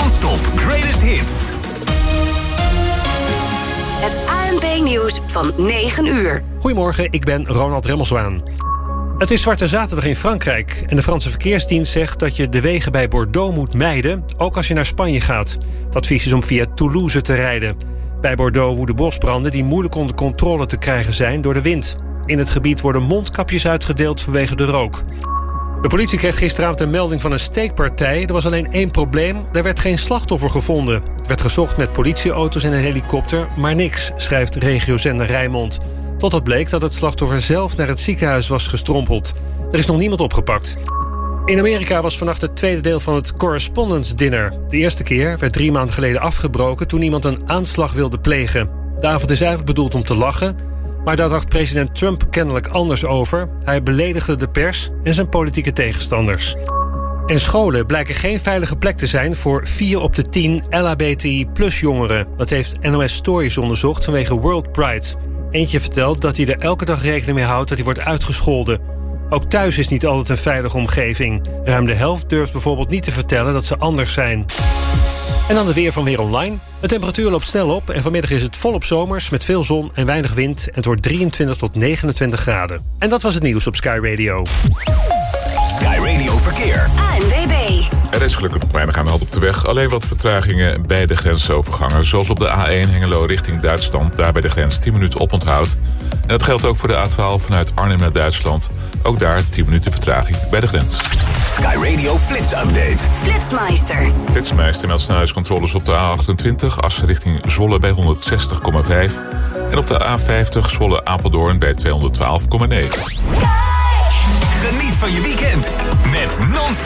Non-stop Greatest Hits. Het ANP-nieuws van 9 uur. Goedemorgen, ik ben Ronald Remmelswaan. Het is Zwarte Zaterdag in Frankrijk en de Franse verkeersdienst zegt dat je de wegen bij Bordeaux moet mijden, ook als je naar Spanje gaat. Het advies is om via Toulouse te rijden. Bij Bordeaux woeden bosbranden die moeilijk onder controle te krijgen zijn door de wind. In het gebied worden mondkapjes uitgedeeld vanwege de rook. De politie kreeg gisteravond een melding van een steekpartij. Er was alleen één probleem, er werd geen slachtoffer gevonden. Er werd gezocht met politieauto's en een helikopter, maar niks, schrijft regiozender Rijnmond. Totdat bleek dat het slachtoffer zelf naar het ziekenhuis was gestrompeld. Er is nog niemand opgepakt. In Amerika was vannacht het tweede deel van het Correspondence Dinner. De eerste keer werd 3 maanden geleden afgebroken toen iemand een aanslag wilde plegen. De avond is eigenlijk bedoeld om te lachen, maar daar dacht president Trump kennelijk anders over. Hij beledigde de pers en zijn politieke tegenstanders. En scholen blijken geen veilige plek te zijn voor 4 op de 10 LHBTI+-jongeren. Dat heeft NOS Stories onderzocht vanwege World Pride. Eentje vertelt dat hij er elke dag rekening mee houdt dat hij wordt uitgescholden. Ook thuis is niet altijd een veilige omgeving. Ruim de helft durft bijvoorbeeld niet te vertellen dat ze anders zijn. En dan de weer van Weer Online. De temperatuur loopt snel op en vanmiddag is het volop zomers met veel zon en weinig wind. En het wordt 23 tot 29 graden. En dat was het nieuws op Sky Radio. Sky Radio Verkeer. ANWB. Er is gelukkig nog weinig aan de hand op de weg. Alleen wat vertragingen bij de grensovergangen. Zoals op de A1 Hengelo richting Duitsland. Daar bij de grens 10 minuten oponthoud. En dat geldt ook voor de A12 vanuit Arnhem naar Duitsland. Ook daar 10 minuten vertraging bij de grens. Sky Radio Flits Update. Flitsmeister. Flitsmeister meldt snelheidscontroles op de A28. Assen richting Zwolle bij 160,5. En op de A50 Zwolle-Apeldoorn bij 212,9. Geniet van je weekend met non